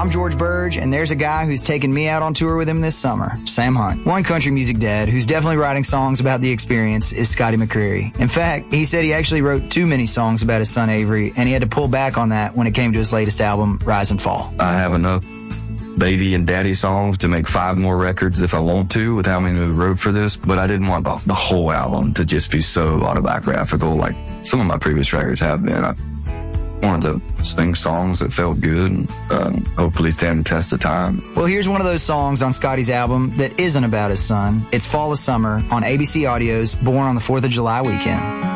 I'm George Burge, and there's a guy who's taken me out on tour with him this summer, Sam Hunt. One country music dad who's definitely writing songs about the experience is Scotty McCreery. In fact, he said he actually wrote too many songs about his son Avery, and he had to pull back on that when it came to his latest album, Rise and Fall. I have enough baby and daddy songs to make 5 more records if I want to with how many we wrote for this, but I didn't want the whole album to just be so autobiographical like some of my previous records have been. I wanted to sing songs that felt good and hopefully stand the test of time. Well, here's one of those songs on Scotty's album that isn't about his son. It's Fall of Summer on ABC Audio's Born on the 4th of July weekend.